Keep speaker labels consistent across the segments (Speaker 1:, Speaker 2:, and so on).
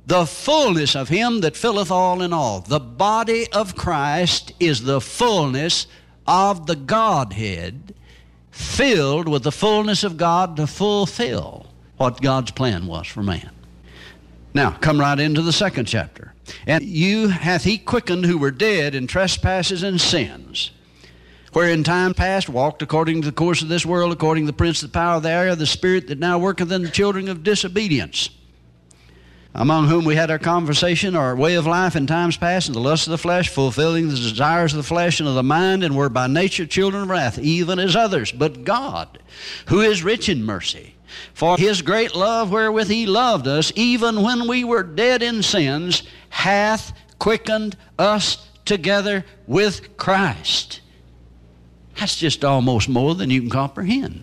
Speaker 1: the fullness of him that filleth all in all. The body of Christ is the fullness of the Godhead, filled with the fullness of God to fulfill what God's plan was for man. Now, come right into the second chapter. And you hath he quickened who were dead in trespasses and sins, where in time past walked according to the course of this world, according to the prince of the power of the air, the spirit that now worketh in the children of disobedience, among whom we had our conversation, our way of life in times past, in the lust of the flesh, fulfilling the desires of the flesh and of the mind, and were by nature children of wrath, even as others. But God, who is rich in mercy, for his great love wherewith he loved us, even when we were dead in sins, hath quickened us together with Christ. That's just almost more than you can comprehend.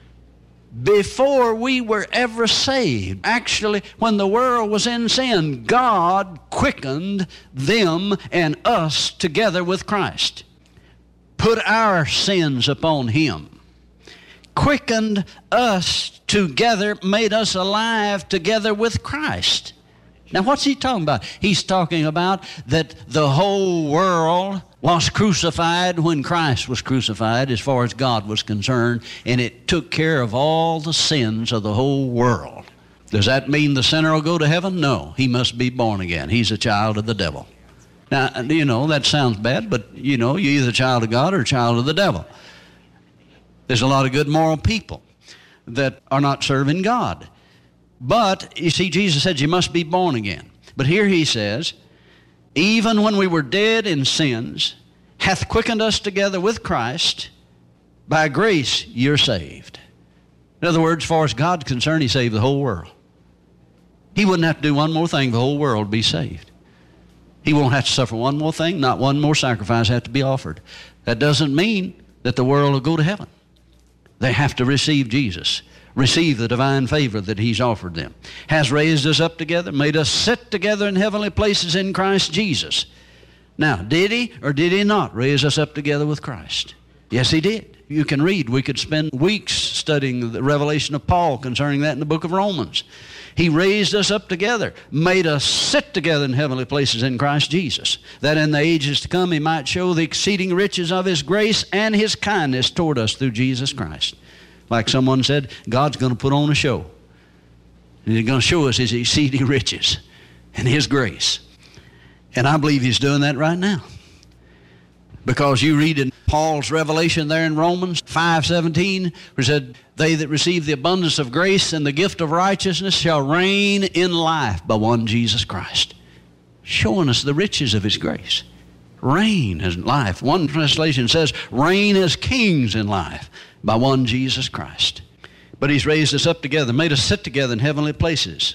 Speaker 1: Before we were ever saved, actually, when the world was in sin, God quickened them and us together with Christ. Put our sins upon him. Quickened us together, made us alive together with Christ. Now, what's he talking about? He's talking about that the whole world was crucified when Christ was crucified, as far as God was concerned, and it took care of all the sins of the whole world. Does that mean the sinner will go to heaven? No, he must be born again. He's a child of the devil. Now, that sounds bad, but, you're either a child of God or a child of the devil. There's a lot of good moral people that are not serving God. But, you see, Jesus said you must be born again. But here he says, even when we were dead in sins, hath quickened us together with Christ. By grace you're saved. In other words, as far as God's concerned, he saved the whole world. He wouldn't have to do one more thing, the whole world would be saved. He won't have to suffer one more thing, not one more sacrifice have to be offered. That doesn't mean that the world will go to heaven. They have to receive Jesus, receive the divine favor that he's offered them. Has raised us up together, made us sit together in heavenly places in Christ Jesus. Now, did he or did he not raise us up together with Christ? Yes, he did. You can read. We could spend weeks studying the revelation of Paul concerning that in the book of Romans. He raised us up together, made us sit together in heavenly places in Christ Jesus, that in the ages to come he might show the exceeding riches of his grace and his kindness toward us through Jesus Christ. Like someone said, God's going to put on a show. And he's going to show us his exceeding riches and his grace. And I believe he's doing that right now. Because you read in Paul's revelation there in Romans 5:17, where he said, they that receive the abundance of grace and the gift of righteousness shall reign in life by one Jesus Christ. Showing us the riches of his grace. Reign in life. One translation says, reign as kings in life by one Jesus Christ. But he's raised us up together, made us sit together in heavenly places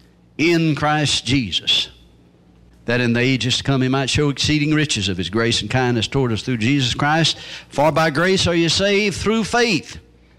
Speaker 1: in Christ Jesus, that in the ages to come he might show exceeding riches of his grace and kindness toward us through Jesus Christ. For by grace are you saved through faith.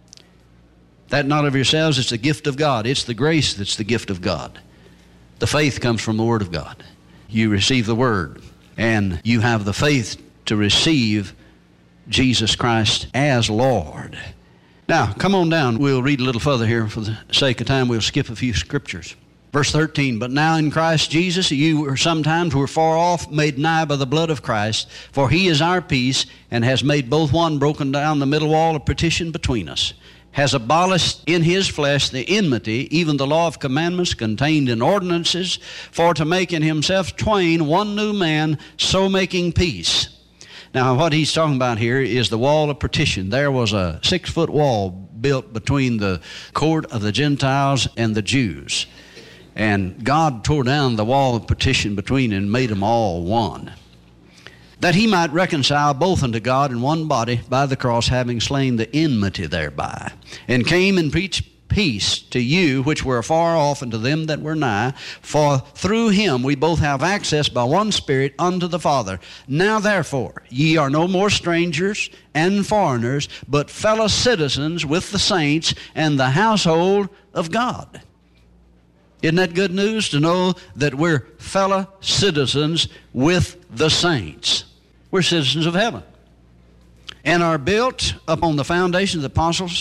Speaker 1: That not of yourselves, it's the gift of God. It's the grace that's the gift of God. The faith comes from the Word of God. You receive the Word, and you have the faith to receive Jesus Christ as Lord. Now, come on down. We'll read a little further here. For the sake of time, we'll skip a few scriptures. Verse 13, but now in Christ Jesus, you were sometimes were far off, made nigh by the blood of Christ, for he is our peace, and has made both one, broken down the middle wall of partition between us, has abolished in his flesh the enmity, even the law of commandments contained in ordinances, for to make in himself twain one new man, so making peace. Now, what he's talking about here is the wall of partition. There was a 6-foot wall built between the court of the Gentiles and the Jews. And God tore down the wall of partition between and made them all one, that he might reconcile both unto God in one body by the cross, having slain the enmity thereby, and came and preached peace to you which were afar off, and to them that were nigh. For through him we both have access by one Spirit unto the Father. Now therefore ye are no more strangers and foreigners, but fellow citizens with the saints and the household of God. Isn't that good news to know that we're fellow citizens with the saints? We're citizens of heaven, and are built upon the foundation of the apostles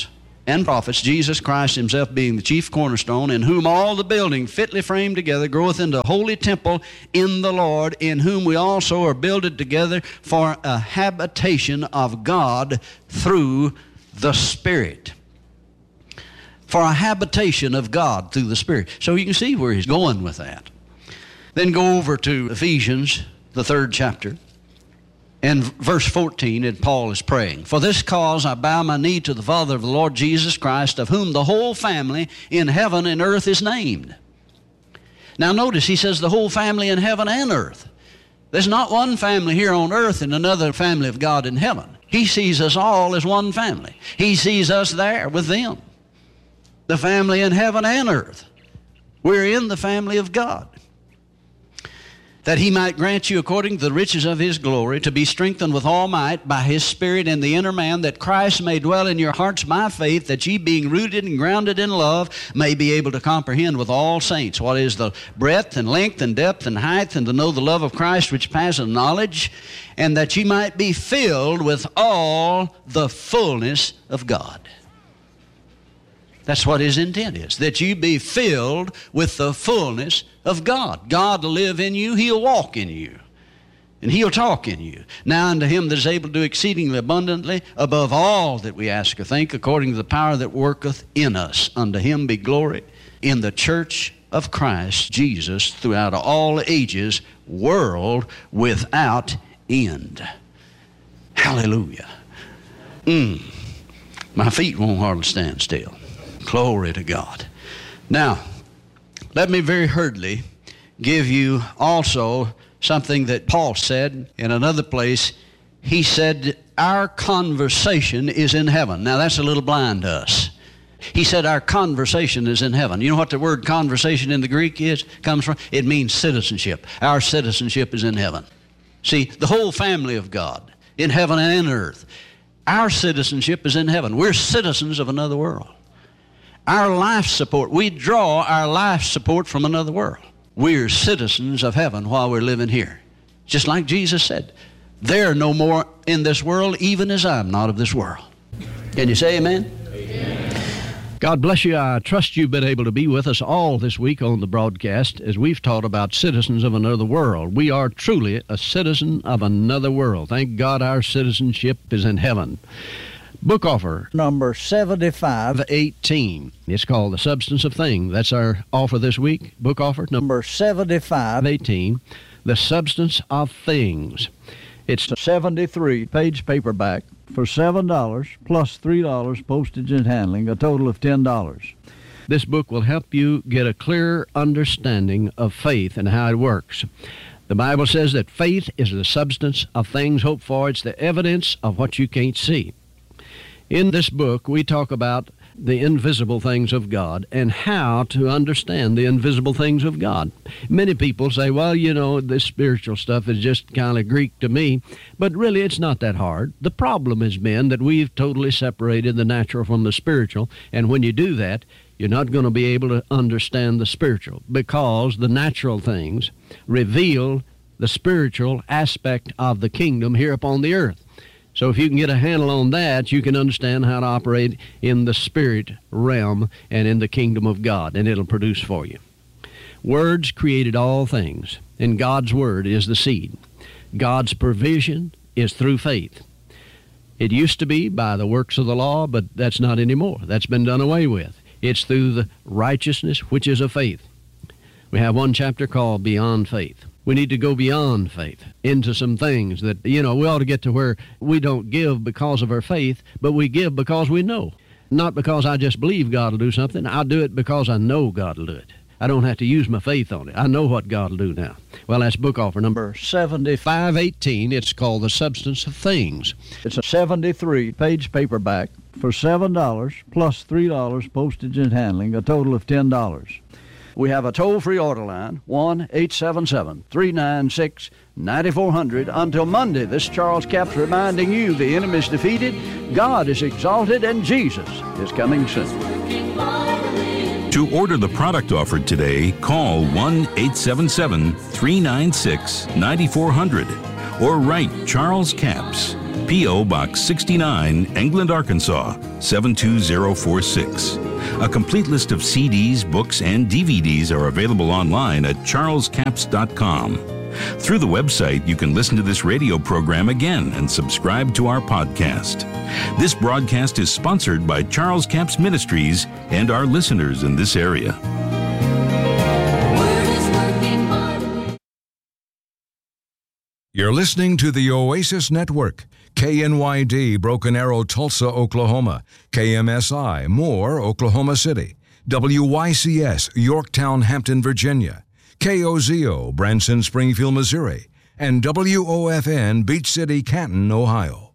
Speaker 1: and prophets, Jesus Christ himself being the chief cornerstone, in whom all the building fitly framed together groweth into a holy temple in the Lord, in whom we also are builded together for a habitation of God through the Spirit. For a habitation of God through the Spirit. So you can see where he's going with that. Then go over to Ephesians, the 3rd chapter. And verse 14, and Paul is praying, For this cause I bow my knee to the Father of the Lord Jesus Christ, of whom the whole family in heaven and earth is named. Now notice, he says the whole family in heaven and earth. There's not one family here on earth and another family of God in heaven. He sees us all as one family. He sees us there with them. The family in heaven and earth. We're in the family of God. That he might grant you according to the riches of his glory to be strengthened with all might by his Spirit in the inner man, that Christ may dwell in your hearts by faith, that ye being rooted and grounded in love may be able to comprehend with all saints what is the breadth and length and depth and height, and to know the love of Christ which passeth knowledge, and that ye might be filled with all the fullness of God. That's what his intent is, that you be filled with the fullness of God. God will live in you, he'll walk in you, and he'll talk in you. Now unto him that is able to do exceedingly abundantly above all that we ask or think, according to the power that worketh in us. Unto him be glory in the church of Christ Jesus throughout all ages, world without end. Hallelujah. My feet won't hardly stand still. Glory to God. Now, let me very hurriedly give you also something that Paul said in another place. He said, our conversation is in heaven. Now, that's a little blind to us. He said our conversation is in heaven. You know what the word conversation in the Greek comes from? It means citizenship. Our citizenship is in heaven. See, the whole family of God in heaven and in earth. Our citizenship is in heaven. We're citizens of another world. Our life support, we draw our life support from another world. We're citizens of heaven while we're living here. Just like Jesus said, they're no more in this world, even as I'm not of this world. Can you say amen? Amen. God bless you. I trust you've been able to be with us all this week on the broadcast as we've taught about citizens of another world. We are truly a citizen of another world. Thank God our citizenship is in heaven. Book offer number 7518. It's called The Substance of Things. That's our offer this week. Book offer number 7518. The Substance of Things. It's a 73-page paperback for $7 plus $3 postage and handling, a total of $10. This book will help you get a clearer understanding of faith and how it works. The Bible says that faith is the substance of things hoped for. It's the evidence of what you can't see. In this book, we talk about the invisible things of God and how to understand the invisible things of God. Many people say, well, you know, this spiritual stuff is just kind of Greek to me, but really it's not that hard. The problem has been that we've totally separated the natural from the spiritual, and when you do that, you're not going to be able to understand the spiritual, because the natural things reveal the spiritual aspect of the kingdom here upon the earth. So if you can get a handle on that, you can understand how to operate in the spirit realm and in the kingdom of God, and it'll produce for you. Words created all things, and God's word is the seed. God's provision is through faith. It used to be by the works of the law, but that's not anymore. That's been done away with. It's through the righteousness which is of faith. We have one chapter called Beyond Faith. We need to go beyond faith into some things that, we ought to get to where we don't give because of our faith, but we give because we know. Not because I just believe God will do something. I do it because I know God will do it. I don't have to use my faith on it. I know what God will do now. Well, that's book offer number 7518. It's called The Substance of Things. It's a 73-page paperback for $7 plus $3 postage and handling, a total of $10. We have a toll-free order line, 1-877-396-9400. Until Monday, this Charles Capps reminding you the enemy is defeated, God is exalted, and Jesus is coming soon.
Speaker 2: To order the product offered today, call 1-877-396-9400 or write Charles Capps, P.O. Box 69, England, Arkansas, 72046. A complete list of CDs, books, and DVDs are available online at charlescapps.com. Through the website, you can listen to this radio program again and subscribe to our podcast. This broadcast is sponsored by Charles Capps Ministries and our listeners in this area.
Speaker 3: You're listening to the Oasis Network, KNYD, Broken Arrow, Tulsa, Oklahoma, KMSI, Moore, Oklahoma City, WYCS, Yorktown, Hampton, Virginia, KOZO, Branson, Springfield, Missouri, and WOFN, Beach City, Canton, Ohio.